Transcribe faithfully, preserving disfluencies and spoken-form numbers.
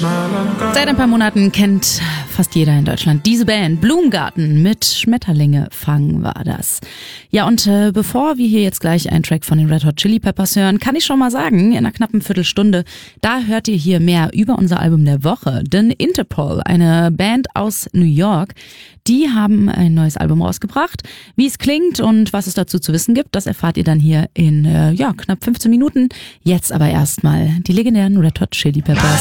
Seit ein paar Monaten kennt fast jeder in Deutschland diese Band. Blumengarten mit Schmetterlinge fangen war das. Ja, und äh, bevor wir hier jetzt gleich einen Track von den Red Hot Chili Peppers hören, kann ich schon mal sagen, in einer knappen Viertelstunde, da hört ihr hier mehr über unser Album der Woche. Denn Interpol, eine Band aus New York, die haben ein neues Album rausgebracht. Wie es klingt und was es dazu zu wissen gibt, das erfahrt ihr dann hier in äh, ja knapp fünfzehn Minuten. Jetzt aber erstmal die legendären Red Hot Chili Peppers.